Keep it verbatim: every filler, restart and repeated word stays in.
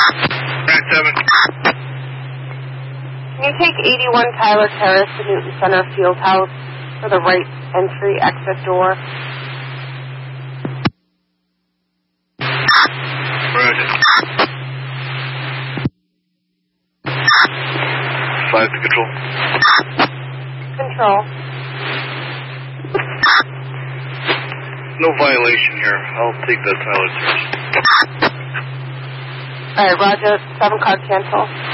Right, seven. Can you take eighty-one Tyler Terrace to Newton Center Field House for the right entry exit door? Roger. Five to control. Control. No violation here. I'll take that Tyler Terrace. All right, Roger. Seven card cancel.